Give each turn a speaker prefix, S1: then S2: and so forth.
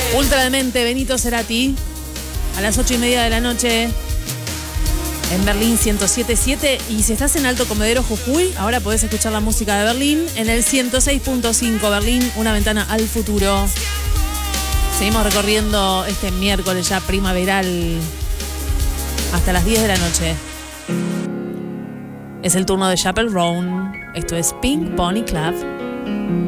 S1: Ultrademente, Benito Cerati, a las 8:30 de la noche en Berlín 107.7. Y si estás en Alto Comedero, Jujuy, ahora podés escuchar la música de Berlín en el 106.5. Berlín, una ventana al futuro. Seguimos recorriendo este miércoles ya primaveral hasta las 10 de la noche. Es el turno de Chappell Roan. Esto es Pink Pony Club.